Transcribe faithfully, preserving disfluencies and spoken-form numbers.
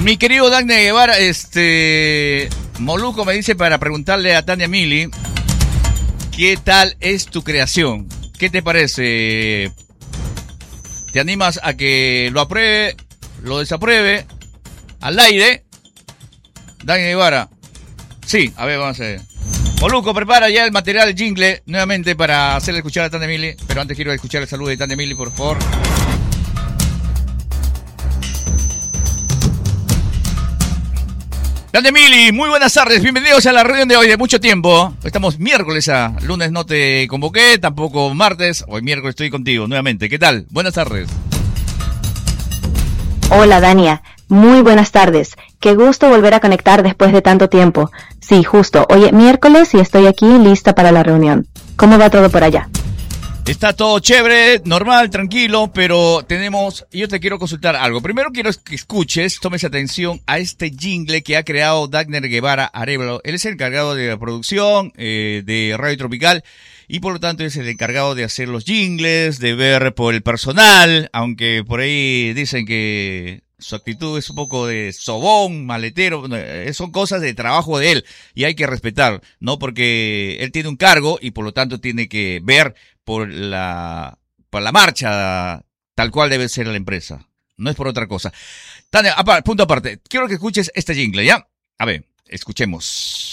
Mi querido Dagner Guevara, este Moluco me dice para preguntarle a Tania Mili, ¿qué tal es tu creación? ¿Qué te parece? ¿Te animas a que lo apruebe, lo desapruebe, al aire? Dagner Guevara. Sí, a ver, vamos a ver. Moluco, prepara ya el material jingle nuevamente para hacerle escuchar a Tania Mili, pero antes quiero escuchar el saludo de Tania Mili, por favor. Tania Mili, muy buenas tardes, bienvenidos a la reunión de hoy de mucho tiempo. Estamos miércoles, a lunes no te convoqué, tampoco martes, hoy miércoles estoy contigo nuevamente. ¿Qué tal? Buenas tardes. Hola Dania, muy buenas tardes. Qué gusto volver a conectar después de tanto tiempo. Sí, justo, hoy es miércoles y estoy aquí lista para la reunión. ¿Cómo va todo por allá? Está todo chévere, normal, tranquilo, pero tenemos... Yo te quiero consultar algo. Primero quiero que escuches, tomes atención a este jingle que ha creado Dagner Guevara Arevalo. Él es el encargado de la producción eh, de Radio Tropical y por lo tanto es el encargado de hacer los jingles, de ver por el personal, aunque por ahí dicen que su actitud es un poco de sobón, maletero, son cosas de trabajo de él y hay que respetar, ¿no? Porque él tiene un cargo y por lo tanto tiene que ver por la, por la marcha tal cual debe ser la empresa. No es por otra cosa. Tania, aparte, punto aparte. Quiero que escuches este jingle, ¿ya? A ver, escuchemos.